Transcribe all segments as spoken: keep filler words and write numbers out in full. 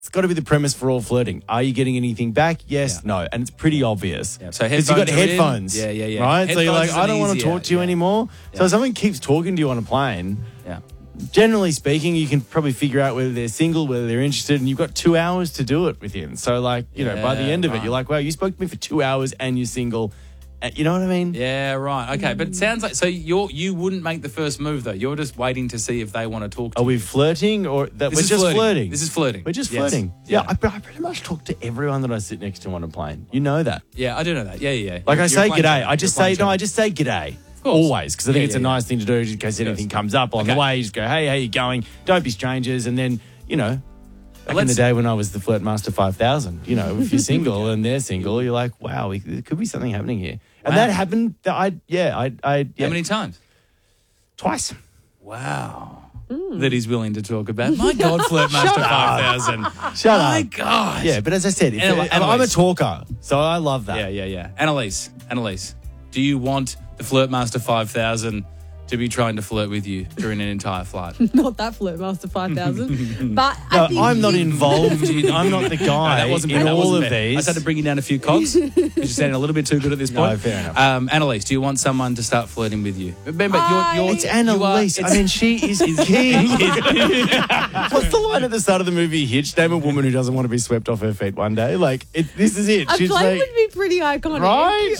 It's got to be the premise for all flirting. Are you getting anything back? Yes, Yeah. no. And it's pretty obvious. Yeah. So Because you've got headphones are in. headphones. Yeah, yeah, yeah. Right? Headphones so you're like, is I an don't want to easier- talk to you yeah. anymore. So Yeah. if someone keeps talking to you on a plane, Yeah. generally speaking, you can probably figure out whether they're single, whether they're interested, and you've got two hours to do it within. So, like, you know, by the Yeah, end of it, right. you're like, wow, you spoke to me for two hours and you're single. Uh, You know what I mean? Yeah, right. Okay, but it sounds like so you're you wouldn't make the first move though. You're just waiting to see if they want to talk to Are you. we flirting or that This we're is just flirting. flirting? This is flirting. We're just Yes. flirting. Yeah, Yeah. I, I pretty much talk to everyone that I sit next to on a plane. You know that. Yeah, I do know that. Yeah, yeah. yeah. Like You're- I say you're a plane g'day. trainer. I just You're a say plane no. I trainer. just say g'day. course. Always, because I think Yeah, it's yeah, a yeah. nice thing to do in case anything comes up on Okay. the way. You just go, hey, how you going? Don't be strangers. And then, you know, back in the let's- day when I was the Flirt Master five thousand, you know, if you're single and they're single, you're like, wow, we, there could be something happening here. And Wow. that happened. I yeah, I I yeah, How many times? twice. Wow. That he's willing to talk about. My God, Flirtmaster five thousand. Shut My up. God. Yeah, but as I said, if, Anna- if I'm a Annalise. talker, so I love that. Yeah, yeah, yeah. Annalise, Annalise, do you want the Flirtmaster five thousand to be trying to flirt with you during an entire flight? Not that Flirtmaster five thousand. But No, I think I'm not you- involved. In, I'm not the guy that wasn't in fair. That all wasn't of fair. these. I just had to bring you down a few cogs because you're sounding a little bit too good at this point. No, fair enough. Um, Annalise, do you want someone to start flirting with you? Remember, I- you're, you're, It's Annalise. you are- I mean, she is king. What's the line at the start of the movie Hitch? Name a woman who doesn't want to be swept off her feet one day. Like, it, this is it. A She's plane like, would be pretty iconic. Right?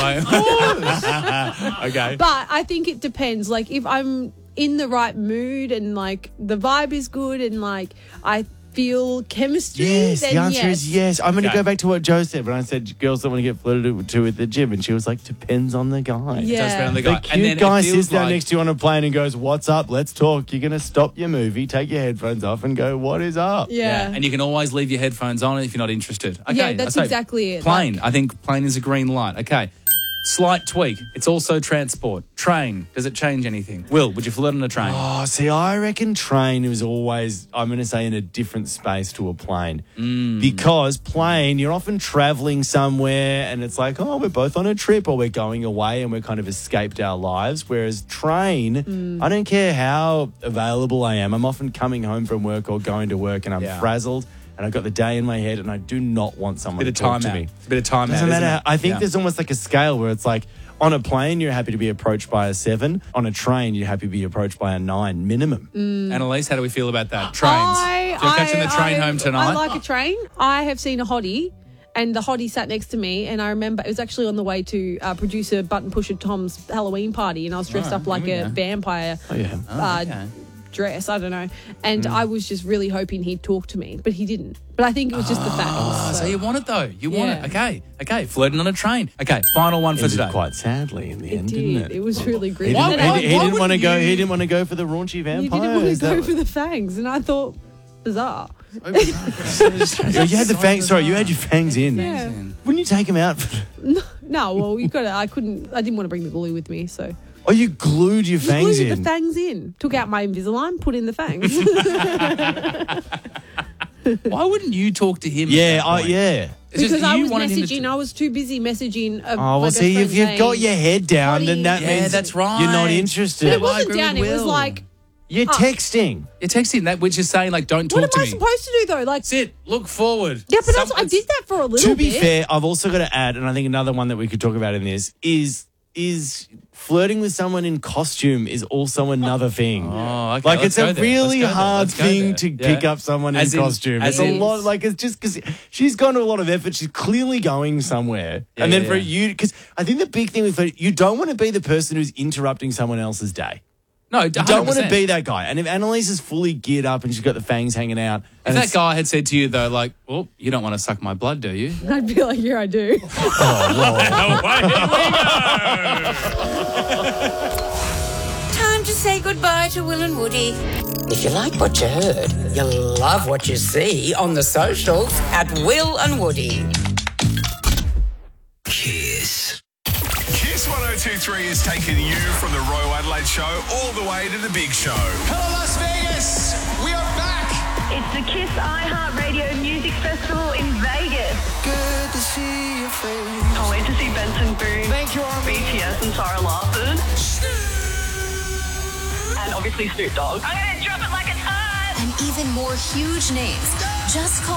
But, okay. but I think it depends. Like, if I'm in the right mood and, like, the vibe is good and, like, I feel chemistry, yes, then the answer yes. is yes. I'm going to Okay. go back to what Joe said when I said girls don't want to get flirted to at the gym. And she was like, depends on the guy. Yeah. Does depend on the The guy. cute and then guy it feels sits down like, next to you on a plane and goes, what's up? Let's talk. You're going to stop your movie, take your headphones off and go, what is up? Yeah. And you can always leave your headphones on if you're not interested. Okay, Yeah, that's I say exactly it. Plane. Like- I think plane is a green light. Okay. Slight tweak. It's also transport. Train. Does it change anything? Will, would you flirt on a train? Oh, see, I reckon train is always, I'm going to say, in a different space to a plane. Mm. Because plane, you're often traveling somewhere and it's like, oh, we're both on a trip or we're going away and we're kind of escaped our lives. Whereas train, Mm. I don't care how available I am. I'm often coming home from work or going to work and I'm Yeah. frazzled and I've got the day in my head and I do not want someone Bit to of talk time to out. me. Bit of time Doesn't out. matter. isn't how- it? I think Yeah. there's almost like a scale where it's like on a plane, you're happy to be approached by a seven. On a train, you're happy to be approached by a nine minimum. Annalise, how do we feel about that? Trains. I, so you're catching I- the train I- home tonight? I like a train. I have seen a hottie, and the hottie sat next to me, and I remember it was actually on the way to uh, producer Button Pusher Tom's Halloween party, and I was dressed Oh, up like here we a go. vampire Oh, yeah. uh, okay. dress. I don't know. And Hmm. I was just really hoping he'd talk to me, but he didn't. But I think it was just the fact. Oh, so you want it though. You want Yeah. it. Okay. Okay. Flirting on a train. Okay. Final one for Ended today. quite sadly in the It end, did. didn't it? It was really He grim. didn't, Why- And he, then I- he why didn't would want to go. you- He didn't want to go for the raunchy he vampire. didn't want Is to that go what- for the fangs, and I thought, bizarre. Oh, you had the fangs. Sorry, you had your fangs in. Yeah. Wouldn't you take them out? No, well, you got to. I couldn't. I didn't want to bring the glue with me, so. Oh, you glued your fangs Glued in. the fangs in. Took out my Invisalign, put in the fangs. Why wouldn't you talk to him? at Yeah, that oh, point? yeah. It's just because I you was wanted him to- messaging. I was too busy messaging. A, Oh, my well, best see, friend if you've saying, got your head down, then that Yeah, means that's right. you're not But interested. it Well, I wasn't agree down. with It was Will. like, You're Oh. texting. You're texting that, which is saying like, don't talk what am to I me. supposed to do though? Like, Sit, look forward. yeah, but that's, Some- I did that for a little To be bit. fair, I've also got to add, and I think another one that we could talk about in this is is flirting with someone in costume is also another thing. Oh, okay. Like let's it's go a there. really Let's go there. hard Let's go thing there. to Yeah. pick up someone As in, in- costume. as It's a in- lot. Like it's just because she's gone to a lot of effort. She's clearly going somewhere, Yeah, and then yeah, for yeah. you, because I think the big thing with flirting, you don't want to be the person who's interrupting someone else's day. No, You don't want to be that guy. And if Annalise is fully geared up and she's got the fangs hanging out, If and that it's- guy had said to you though, like, "Well, you don't want to suck my blood, do you?" I'd be like, yeah, I do. Time to say goodbye to Will and Woody. If you like what you heard, you'll love what you see on the socials at Will and Woody. Kiss. Kiss one oh two three is taking you from the Royal Adelaide Show all the way to the big show. Hello, Las Vegas. We are back. It's the Kiss iHeartRadio Music Festival in Vegas. Good to see your face. Can't wait to see Benson Boone, Thank you, Army. B T S and Sarah Larson. And obviously Snoop Dogg. I'm going to drop it like it's hot. And even more huge names Just call